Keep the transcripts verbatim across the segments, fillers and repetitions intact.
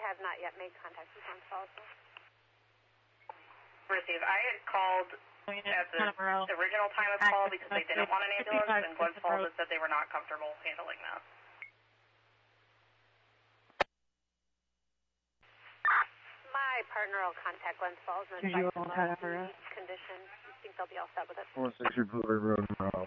have not yet made contact with Glens Falls. Receive. I had called at the original time of call because they didn't want an ambulance, and Glens Falls had said they were not comfortable handling that. My partner will contact Glens Falls and advise them of the condition. I think they'll be all set with it. four sixty Blueberry Road, Morale.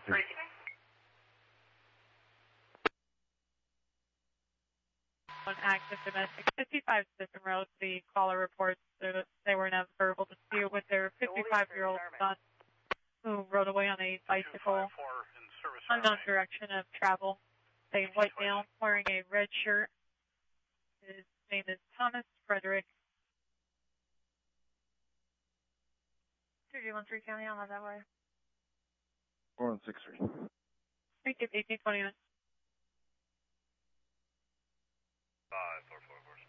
On active domestic fifty-five System Road, the caller reports that they were in a verbal dispute with their fifty-five-year-old son who rode away on a bicycle, unknown direction of travel. A white male wearing a red shirt. His name is Thomas Frederick. two one three County, I'll have that way. four one six three. Thank you, eighteen twenty minutes. Five, four, four, four.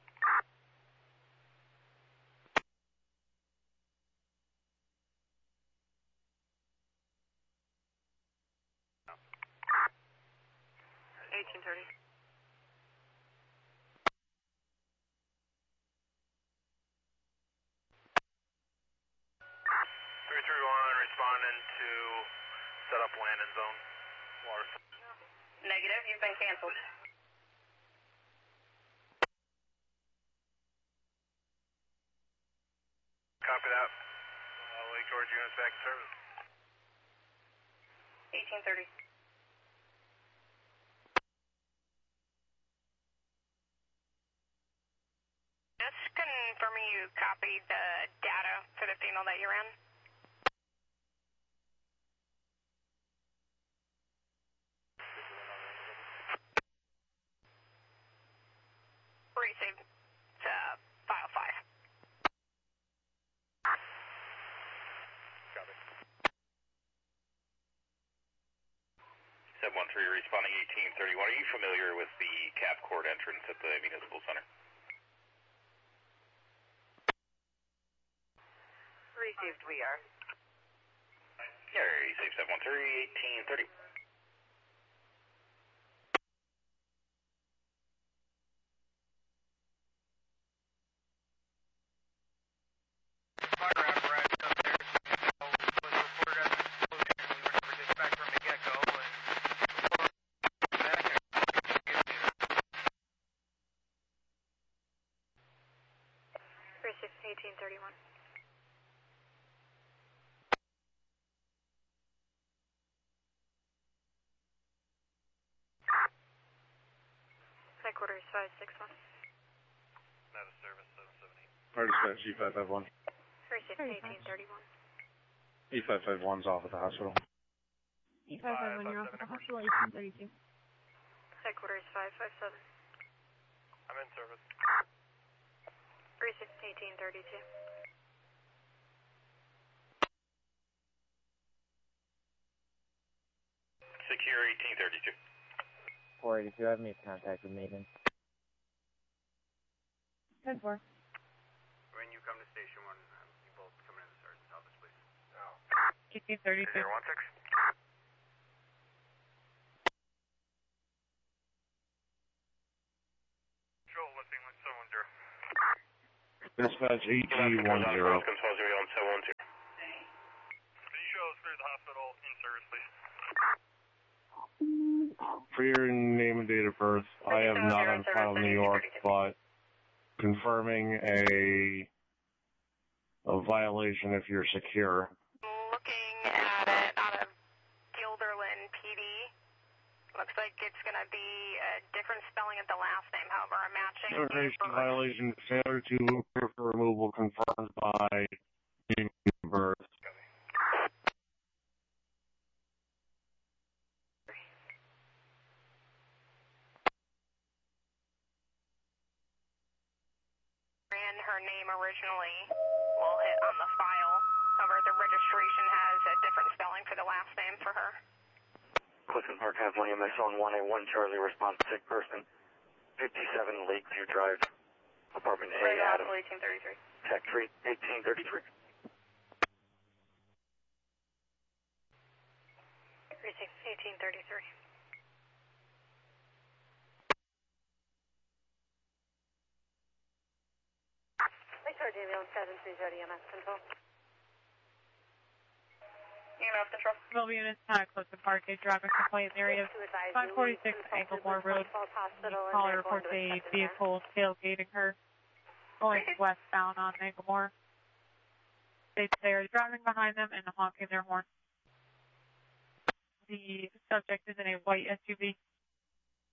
Eighteen thirty. Three three one, responding to set up landing zone. Water. Negative. You've been canceled. Copy that. Uh, Lake George units back in service. eighteen thirty. Just confirming you copied the data for the signal that you ran. Received to file five. Copy. seven one three responding eighteen thirty-one. Are you familiar with the Cap Court entrance at the Municipal Center? Received, we are. Yeah, received seven one three, eighteen thirty. eighteen thirty-one. Headquarters five six one. Not a service, seven seven eight. Fire dispatch E five five one. Received eighteen thirty-one. E five five one's off at the hospital. E five five one, you're off at the hospital, eighteen thirty-two. Headquarters five five seven. I'm in service. Received eighteen thirty-two. Secure eighteen thirty-two. four eighty-two, I have made contact with maintenance. ten four. When you come to station one, um, you both come in the sergeant's office, please. Oh. eighteen thirty-two. zero one six. Control, lifting one seven one zero. Dispatch E G one zero. Control zero one seven one zero. Can you show us through the hospital in service, please? For your name and date of birth, I have not on file New York, but confirming a a violation if you're secure. Looking at it out of Guilderland P D. Looks like it's going to be a different spelling of the last name, however, I'm matching. Immigration violation, failure to approve for removal confirmed by name and birth. And her name originally will hit on the file. However, the registration has a different spelling for the last name for her. Clifton Park has one E M S on one A one Charlie, response sick person. fifty-seven Lakeview Drive, apartment A, Right, Adam. eighteen thirty-three. Tech three, eighteen thirty-three. Received eighteen thirty-three. Georgia ambulance seven three zero E M S control. E M S control. Mobile units kind of close to Park, a driving complaint in the area of five forty-six Anglemore Road. The caller reports a vehicle tailgating her, going westbound on Anglemore. States they are driving behind them and honking their horn. The subject is in a white S U V.